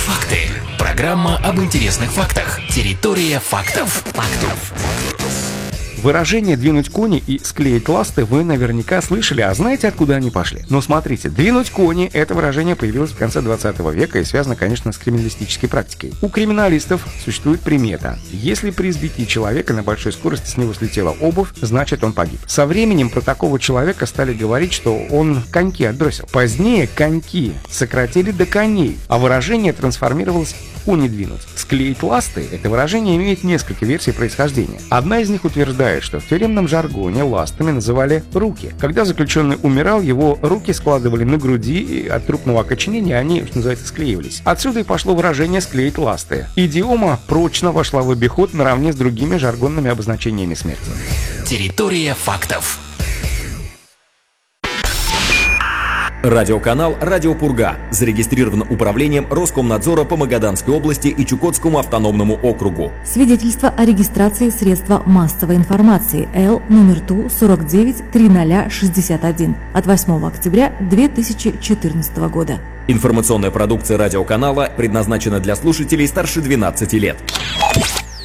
Факты. Программа об интересных фактах. Территория фактов. Выражение «двинуть кони» и «склеить ласты» вы наверняка слышали, а знаете, откуда они пошли? Но смотрите, «двинуть кони» — это выражение появилось в конце 20 века и связано, конечно, с криминалистической практикой. У криминалистов существует примета: если при сбитии человека на большой скорости с него слетела обувь, значит он погиб. Со временем про такого человека стали говорить, что он коньки отбросил. Позднее коньки сократили до коней, а выражение трансформировалось в «кони двинуть». «Склеить ласты» — это выражение имеет несколько версий происхождения. Одна из них утверждает, что в тюремном жаргоне ластами называли руки. Когда заключенный умирал, его руки складывали на груди, и от трупного окоченения они, что называется, склеивались. Отсюда и пошло выражение «склеить ласты». Идиома прочно вошла в обиход наравне с другими жаргонными обозначениями смерти. Территория фактов. Радиоканал «Радио Пурга» зарегистрирован управлением Роскомнадзора по Магаданской области и Чукотскому автономному округу. Свидетельство о регистрации средства массовой информации Л номер ТУ 493061 от 8 октября 2014 года. Информационная продукция радиоканала предназначена для слушателей старше 12 лет.